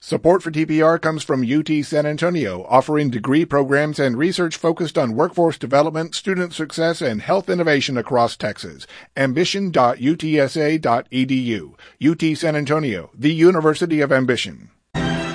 Support for TPR comes from UT San Antonio, offering degree programs and research focused on workforce development, student success, and health innovation across Texas. Ambition.utsa.edu. UT San Antonio, the University of Ambition.